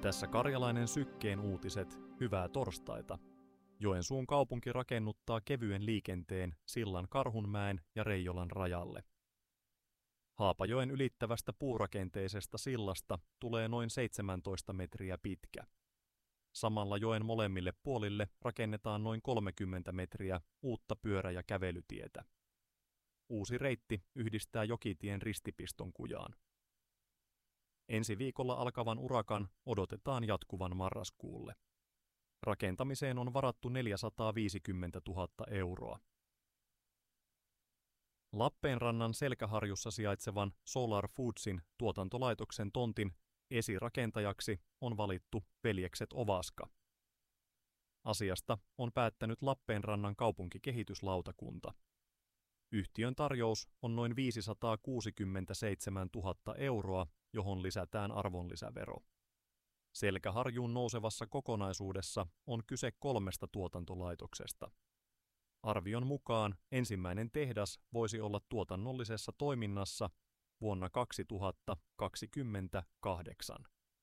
Tässä Karjalainen Sykkeen uutiset, hyvää torstaita. Joensuun kaupunki rakennuttaa kevyen liikenteen sillan Karhunmäen ja Reijolan rajalle. Haapajoen ylittävästä puurakenteisesta sillasta tulee noin 17 metriä pitkä. Samalla joen molemmille puolille rakennetaan noin 30 metriä uutta pyörä- ja kävelytietä. Uusi reitti yhdistää Jokitien ristipiston kujaan. Ensi viikolla alkavan urakan odotetaan jatkuvan marraskuulle. Rakentamiseen on varattu 450 000 euroa. Lappeenrannan Selkäharjussa sijaitsevan Solar Foodsin tuotantolaitoksen tontin esirakentajaksi on valittu veljekset Ovaska. Asiasta on päättänyt Lappeenrannan kaupunkikehityslautakunta. Yhtiön tarjous on noin 567 000 euroa, johon lisätään arvonlisävero. Selkäharjuun nousevassa kokonaisuudessa on kyse 3 tuotantolaitoksesta. Arvion mukaan ensimmäinen tehdas voisi olla tuotannollisessa toiminnassa vuonna 2028.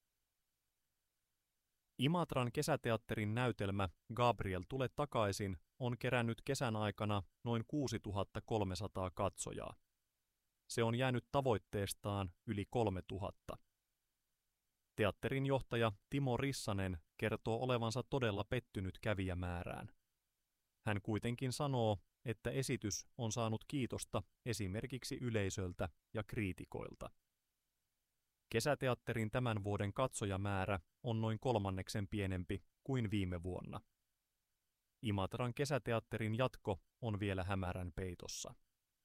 Imatran kesäteatterin näytelmä Gabriel tule takaisin on kerännyt kesän aikana noin 6300 katsojaa. Se on jäänyt tavoitteestaan yli 3000. Teatterin johtaja Timo Rissanen kertoo olevansa todella pettynyt kävijämäärään. Hän kuitenkin sanoo, että esitys on saanut kiitosta esimerkiksi yleisöltä ja kriitikoilta. Kesäteatterin tämän vuoden katsojamäärä on noin 1/3 pienempi kuin viime vuonna. Imatran kesäteatterin jatko on vielä hämärän peitossa.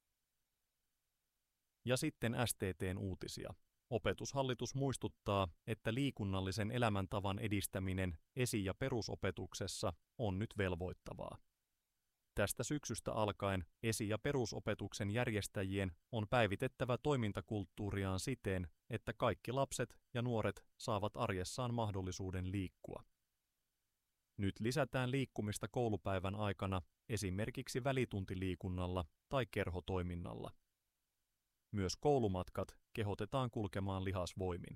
Ja sitten STT:n uutisia. Opetushallitus muistuttaa, että liikunnallisen elämäntavan edistäminen esi- ja perusopetuksessa on nyt velvoittavaa. Tästä syksystä alkaen esi- ja perusopetuksen järjestäjien on päivitettävä toimintakulttuuriaan siten, että kaikki lapset ja nuoret saavat arjessaan mahdollisuuden liikkua. Nyt lisätään liikkumista koulupäivän aikana esimerkiksi välituntiliikunnalla tai kerhotoiminnalla. Myös koulumatkat kehotetaan kulkemaan lihasvoimin.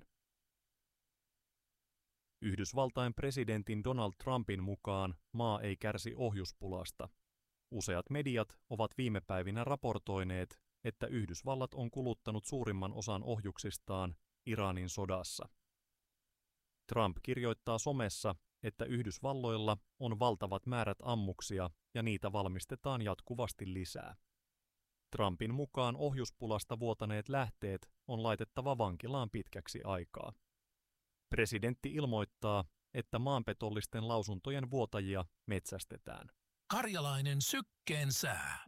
Yhdysvaltain presidentin Donald Trumpin mukaan maa ei kärsi ohjuspulasta. Useat mediat ovat viime päivinä raportoineet, että Yhdysvallat on kuluttanut suurimman osan ohjuksistaan Iranin sodassa. Trump kirjoittaa somessa, että Yhdysvalloilla on valtavat määrät ammuksia ja niitä valmistetaan jatkuvasti lisää. Trumpin mukaan ohjuspulasta vuotaneet lähteet on laitettava vankilaan pitkäksi aikaa. Presidentti ilmoittaa, että maanpetollisten lausuntojen vuotajia metsästetään. Karjalainen Sykkeen sää.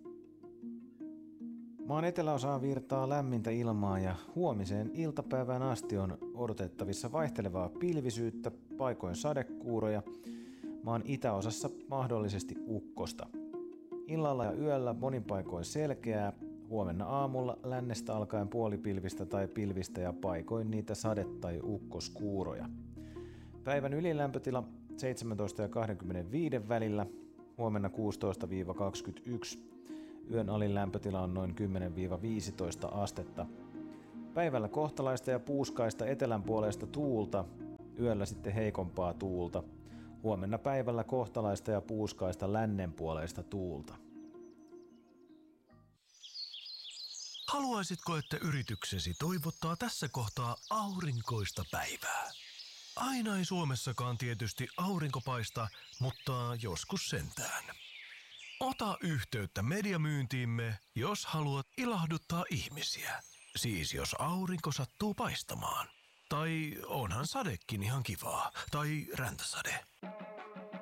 Maan eteläosaan virtaa lämmintä ilmaa ja huomiseen iltapäivään asti on odotettavissa vaihtelevaa pilvisyyttä, paikoin sadekuuroja, maan itäosassa mahdollisesti ukkosta. Illalla ja yöllä monin paikoin selkeää, huomenna aamulla lännestä alkaen puolipilvistä tai pilvistä ja paikoin niitä sade- tai ukkoskuuroja. Päivän ylilämpötila 17 ja 25 välillä, huomenna 16-21. Yön alin lämpötila on noin 10-15 astetta. Päivällä kohtalaista ja puuskaista etelän puolesta tuulta, yöllä sitten heikompaa tuulta. Huomenna päivällä kohtalaista ja puuskaista lännenpuoleista tuulta. Haluaisitko, että yrityksesi toivottaa tässä kohtaa aurinkoista päivää? Aina ei Suomessakaan tietysti aurinko paista, mutta joskus sentään. Ota yhteyttä mediamyyntiimme, jos haluat ilahduttaa ihmisiä. Siis jos aurinko sattuu paistamaan. Tai onhan sadekin ihan kivaa. Tai räntäsade.